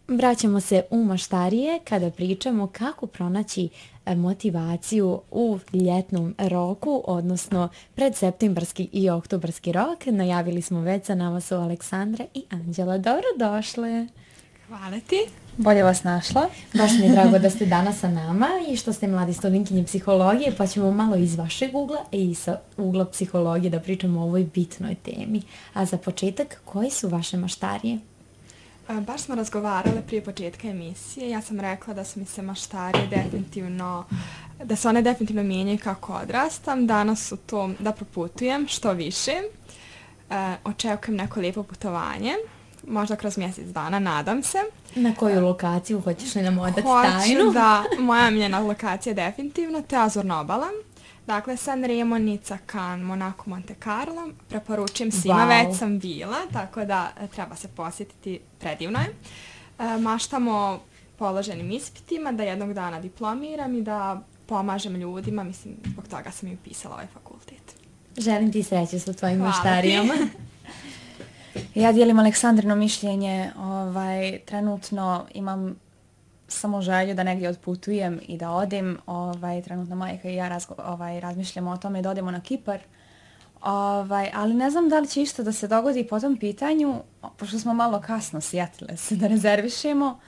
Vraćamo se u maštarije kada pričamo kako pronaći motivaciju u ljetnom roku, odnosno pred septembarski i oktobarski rok. Najavili smo već, sa nama su Aleksandra i Anđela. Dobrodošle. Hvala ti. Bolje vas našla. Baš mi je drago da ste danas sa nama i što ste mladi studentkinje psihologije, pa ćemo malo iz vašeg ugla i sa ugla psihologije da pričamo o ovoj bitnoj temi. A za početak, koji su vaše maštarije? Baš smo razgovarale prije početka emisije. Ja sam rekla da su mi se maštarije definitivno, da se one definitivno mijenjaju kako odrastam. Danas su to da proputujem što više. Očekujem neko lijepo putovanje. Možda kroz mjesec dana, nadam se. Na koju lokaciju? Hoćeš li nam odati tajnu? Hoću da, moja miljena lokacija definitivno, to je Azurna obala. Dakle, San Remo, Nica, Cannes, Monaco, Monte Carlo. Preporučujem svima, već sam bila, tako da treba se posjetiti, predivno je. Maštamo položenim ispitima, da jednog dana diplomiram i da pomažem ljudima, mislim, zbog toga sam i upisala ovaj fakultet. Želim ti sreću sa tvojim maštarijama. Ja dijelim Aleksandrino mišljenje, trenutno imam samo želju da negdje odputujem i da odem. Trenutno majka i ja razmišljamo o tome da odemo na Kipar. Ali ne znam da li će išto da se dogodi po tom pitanju, pošto smo malo kasno sjetile se da rezervišemo.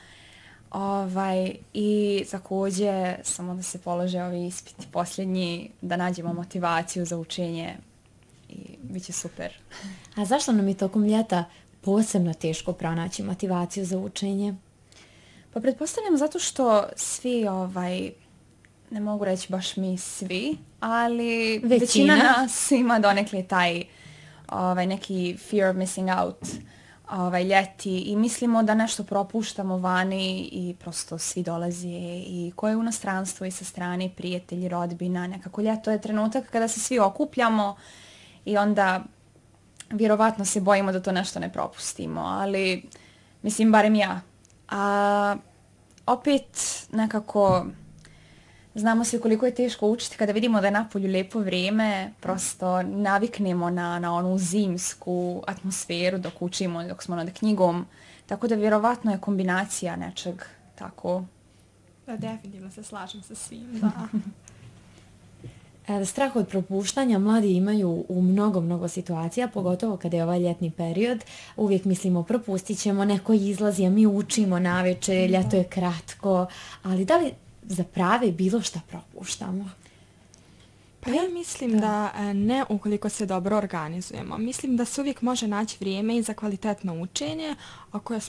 I također samo da se polože ovi ispiti posljednji, da nađemo motivaciju za učenje i bit će super. A zašto nam je tokom ljeta posebno teško pronaći motivaciju za učenje? Pa pretpostavljam zato što svi, ne mogu reći baš mi svi, ali većina nas ima donekle taj neki fear of missing out ljeti i mislimo da nešto propuštamo vani i prosto svi dolaze i ko je u inostranstvu i sa strane prijatelji, rodbina, nekako ljeto je trenutak kada se svi okupljamo i onda vjerovatno se bojimo da to nešto ne propustimo, ali mislim barem ja. A opet nekako znamo se koliko je teško učiti kada vidimo da je napolju lijepo vrijeme, prosto naviknemo na onu zimsku atmosferu dok učimo, dok smo nad knjigom, tako da vjerovatno je kombinacija nečeg tako. Da, definitivno se slažem sa svim, da. Strah od propuštanja mladi imaju u mnogo situacija, pogotovo kada je ovaj ljetni period. Uvijek mislimo propustit ćemo, neko izlazi, a mi učimo navečer, ljeto je kratko, ali da li za prave bilo šta propuštamo? Pa ja mislim da ne ukoliko se dobro organizujemo. Mislim da se uvijek može naći vrijeme i za kvalitetno učenje, ako